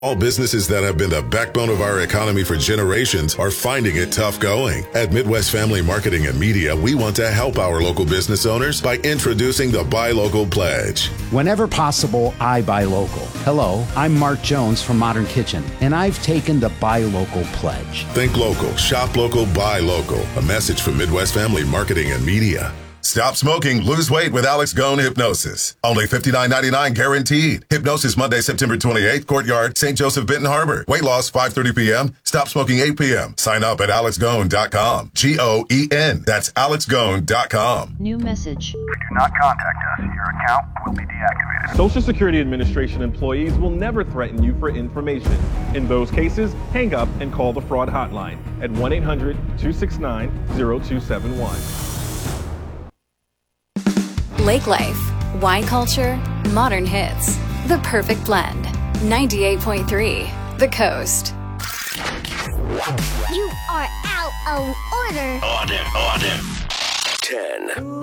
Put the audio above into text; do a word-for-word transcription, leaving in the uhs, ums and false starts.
All businesses that have been the backbone of our economy for generations are finding it tough going. At Midwest Family Marketing and Media, we want to help our local business owners by introducing the Buy Local Pledge. Whenever possible, I buy local. Hello, I'm Mark Jones from Modern Kitchen, and I've taken the Buy Local Pledge. Think local, shop local, buy local. A message from Midwest Family Marketing and Media. Stop smoking, lose weight with Alex Gone Hypnosis. Only fifty-nine ninety-nine guaranteed. Hypnosis Monday, September twenty-eighth, Courtyard, Saint Joseph, Benton Harbor. Weight loss five thirty p.m. Stop smoking eight p.m. Sign up at alex gone dot com. G O E N. That's alex gone dot com. New message. If you do not contact us, your account will be deactivated. Social Security Administration employees will never threaten you for information. In those cases, hang up and call the fraud hotline at one eight hundred two six nine zero two seven one. Lake Life, wine culture, modern hits. The perfect blend. ninety-eight point three, The Coast. You are out of order. Order, order. ten.